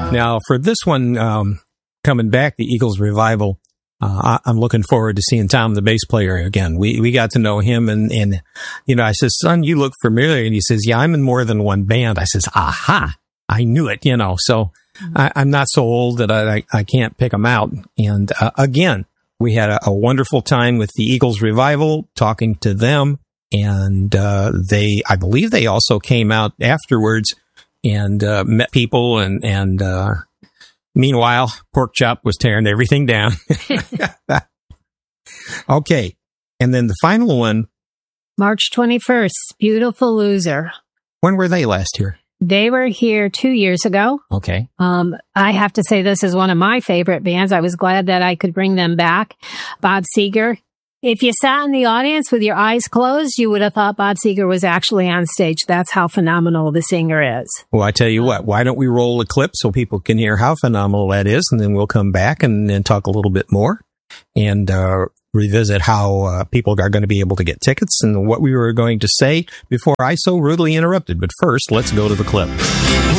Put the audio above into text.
Now, for this one, coming back, the Eagles revival, I'm looking forward to seeing Tom, the bass player, again. We got to know him, and I says, son, you look familiar. And he says, yeah, I'm in more than one band. I says, aha, I knew it, So I'm not so old that I can't pick them out. And again, we had a wonderful time with the Eagles revival, talking to them. And I believe they also came out afterwards and met people. And meanwhile, Porkchop was tearing everything down. Okay. And then the final one. March 21st, Beautiful Loser. When were they last here? They were here 2 years ago. Okay. I have to say this is one of my favorite bands. I was glad that I could bring them back. Bob Seger. If you sat in the audience with your eyes closed, you would have thought Bob Seger was actually on stage. That's how phenomenal the singer is. Well, I tell you what, why don't we roll a clip so people can hear how phenomenal that is, and then we'll come back and talk a little bit more and revisit how people are going to be able to get tickets and what we were going to say before I so rudely interrupted. But first, let's go to the clip.